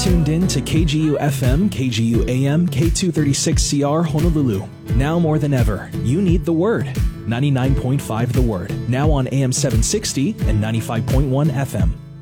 tuned in to KGU FM, KGU AM, K236CR Honolulu. Now more than ever, you need the Word. 99.5 The Word. Now on AM 760 and 95.1 FM.